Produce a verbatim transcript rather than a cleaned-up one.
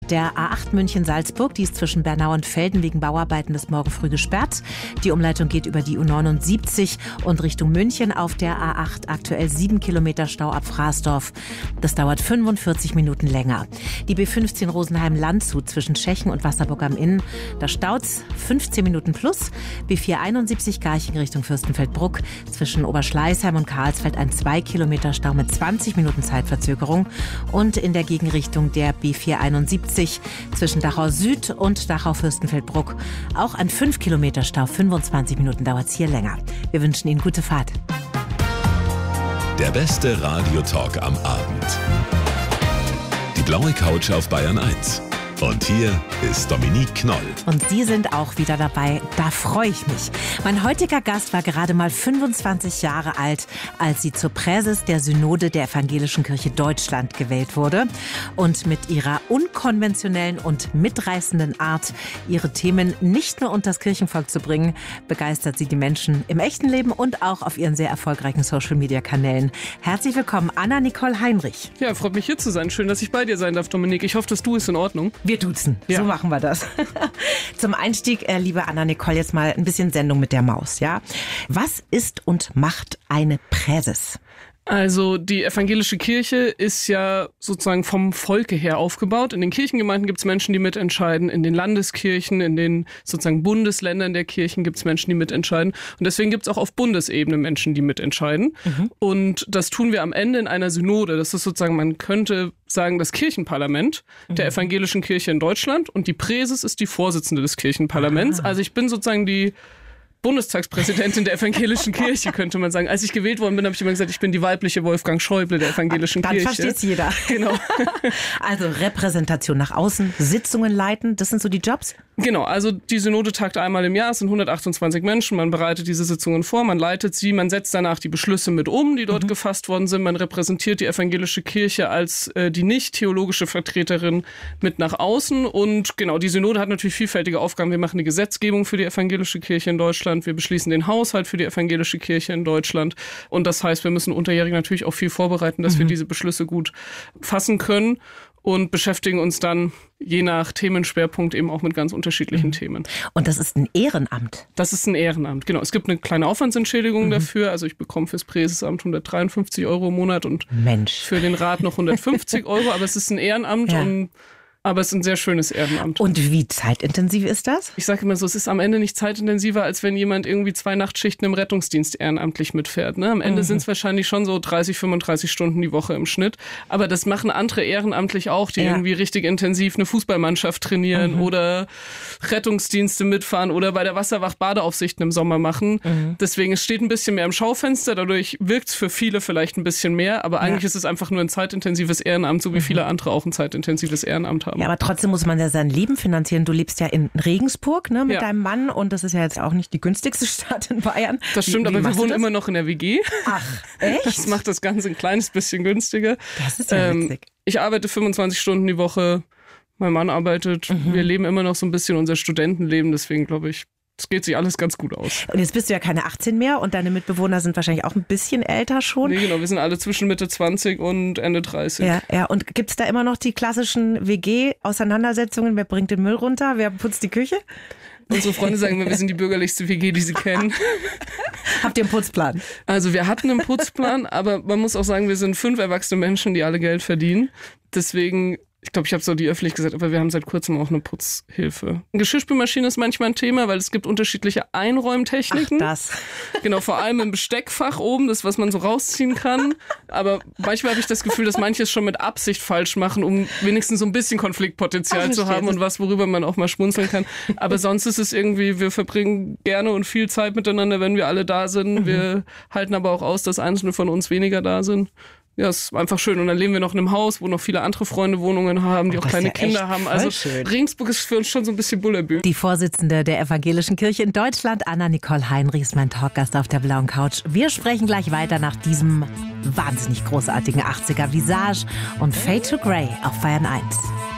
der A acht München-Salzburg, die ist zwischen Bernau und Velden wegen Bauarbeiten bis morgen früh gesperrt. Die Umleitung geht über die U neunundsiebzig und Richtung München auf der A acht. Aktuell sieben Kilometer Stau ab Fraßdorf. Das dauert fünfundvierzig Minuten länger. Die B fünfzehn Rosenheim-Landshut zwischen Tschechen und Wasserburg am Inn. Da staut's fünfzehn Minuten plus. B vier einundsiebzig Garching Richtung Fürstenfeldbruck. Zwischen Oberschleißheim und Karlsfeld ein zwei Kilometer Stau mit zwanzig Minuten Zeitverzögerung. Und in der Gegenrichtung der B vier einundsiebzig zwischen Dachau Süd und Dachau Fürstenfeldbruck auch ein fünf Kilometer Stau. fünfundzwanzig Minuten dauert es hier länger. Wir wünschen Ihnen gute Fahrt. Der beste Radiotalk am Abend. Die blaue Couch auf Bayern eins. Und hier ist Dominique Knoll. Und Sie sind auch wieder dabei. Da freue ich mich. Mein heutiger Gast war gerade mal fünfundzwanzig Jahre alt, als sie zur Präses der Synode der Evangelischen Kirche Deutschland gewählt wurde. Und mit ihrer unkonventionellen und mitreißenden Art, ihre Themen nicht nur unters Kirchenvolk zu bringen, begeistert sie die Menschen im echten Leben und auch auf ihren sehr erfolgreichen Social-Media-Kanälen. Herzlich willkommen, Anna-Nicole Heinrich. Ja, freut mich hier zu sein. Schön, dass ich bei dir sein darf, Dominique. Ich hoffe, das Du ist in Ordnung. Wir duzen. Ja. So machen wir das. Zum Einstieg, äh, liebe Anna-Nicole, jetzt mal ein bisschen Sendung mit der Maus, ja? Was ist und macht eine Präses? Also die evangelische Kirche ist ja sozusagen vom Volke her aufgebaut. In den Kirchengemeinden gibt es Menschen, die mitentscheiden. In den Landeskirchen, in den sozusagen Bundesländern der Kirchen gibt es Menschen, die mitentscheiden. Und deswegen gibt es auch auf Bundesebene Menschen, die mitentscheiden. Mhm. Und das tun wir am Ende in einer Synode. Das ist sozusagen, man könnte sagen, das Kirchenparlament mhm. der evangelischen Kirche in Deutschland. Und die Präses ist die Vorsitzende des Kirchenparlaments. Ah. Also ich bin sozusagen die Bundestagspräsidentin der evangelischen Kirche, könnte man sagen. Als ich gewählt worden bin, habe ich immer gesagt, ich bin die weibliche Wolfgang Schäuble der evangelischen Dann Kirche. Dann versteht's jeder. Genau. Also Repräsentation nach außen, Sitzungen leiten, das sind so die Jobs? Genau, also die Synode tagt einmal im Jahr, es sind hundertachtundzwanzig Menschen, man bereitet diese Sitzungen vor, man leitet sie, man setzt danach die Beschlüsse mit um, die dort mhm. gefasst worden sind, man repräsentiert die evangelische Kirche als äh, die nicht-theologische Vertreterin mit nach außen und genau, die Synode hat natürlich vielfältige Aufgaben, wir machen die Gesetzgebung für die evangelische Kirche in Deutschland, wir beschließen den Haushalt für die evangelische Kirche in Deutschland und das heißt, wir müssen unterjährig natürlich auch viel vorbereiten, dass mhm. wir diese Beschlüsse gut fassen können. Und beschäftigen uns dann je nach Themenschwerpunkt eben auch mit ganz unterschiedlichen mhm. Themen. Und das ist ein Ehrenamt? Das ist ein Ehrenamt, genau. Es gibt eine kleine Aufwandsentschädigung mhm. dafür. Also ich bekomme fürs Präsesamt hundertdreiundfünfzig Euro im Monat und Mensch. für den Rat noch hundertfünfzig Euro. Aber es ist ein Ehrenamt ja. und aber es ist ein sehr schönes Ehrenamt. Und wie zeitintensiv ist das? Ich sage immer so, es ist am Ende nicht zeitintensiver, als wenn jemand irgendwie zwei Nachtschichten im Rettungsdienst ehrenamtlich mitfährt. Ne? Am Ende mhm. sind es wahrscheinlich schon so dreißig, fünfunddreißig Stunden die Woche im Schnitt. Aber das machen andere ehrenamtlich auch, die ja. irgendwie richtig intensiv eine Fußballmannschaft trainieren mhm. oder Rettungsdienste mitfahren oder bei der Wasserwacht Badeaufsichten im Sommer machen. Mhm. Deswegen, es steht ein bisschen mehr im Schaufenster, dadurch wirkt es für viele vielleicht ein bisschen mehr. Aber eigentlich ja. ist es einfach nur ein zeitintensives Ehrenamt, so wie mhm. viele andere auch ein zeitintensives Ehrenamt haben. Ja, aber trotzdem muss man ja sein Leben finanzieren. Du lebst ja in Regensburg ne, mit ja. deinem Mann und das ist ja jetzt auch nicht die günstigste Stadt in Bayern. Das stimmt, wie, wie aber wir wohnen immer noch in der W G. Ach, echt? Das macht das Ganze ein kleines bisschen günstiger. Das ist ja ähm, witzig. Ich arbeite fünfundzwanzig Stunden die Woche, mein Mann arbeitet. Mhm. Wir leben immer noch so ein bisschen unser Studentenleben, deswegen glaube ich, es geht sich alles ganz gut aus. Und jetzt bist du ja keine achtzehn mehr und deine Mitbewohner sind wahrscheinlich auch ein bisschen älter schon. Nee, genau, wir sind alle zwischen Mitte zwanzig und Ende dreißig. Ja, ja. Und gibt es da immer noch die klassischen W G-Auseinandersetzungen? Wer bringt den Müll runter? Wer putzt die Küche? Unsere Freunde sagen mir, wir sind die bürgerlichste W G, die sie kennen. Habt ihr einen Putzplan? Also wir hatten einen Putzplan, aber man muss auch sagen, wir sind fünf erwachsene Menschen, die alle Geld verdienen. Deswegen... Ich glaube, ich habe so die öffentlich gesagt, aber wir haben seit kurzem auch eine Putzhilfe. Eine Geschirrspülmaschine ist manchmal ein Thema, weil es gibt unterschiedliche Einräumtechniken. Ach, das. Genau, vor allem im Besteckfach oben, das, was man so rausziehen kann. Aber manchmal habe ich das Gefühl, dass manche es schon mit Absicht falsch machen, um wenigstens so ein bisschen Konfliktpotenzial Ach, zu haben und was, worüber man auch mal schmunzeln kann. Aber sonst ist es irgendwie, wir verbringen gerne und viel Zeit miteinander, wenn wir alle da sind. Mhm. Wir halten aber auch aus, dass einzelne von uns weniger da sind. Ja, es ist einfach schön. Und dann leben wir noch in einem Haus, wo noch viele andere Freunde Wohnungen haben, die oh, auch kleine ja Kinder haben. Also schön. Regensburg ist für uns schon so ein bisschen Bullerbü. Die Vorsitzende der Evangelischen Kirche in Deutschland, Anna-Nicole Heinrich, ist mein Talkgast auf der blauen Couch. Wir sprechen gleich weiter nach diesem wahnsinnig großartigen achtziger Visage und Fade to Grey auf Bayern eins.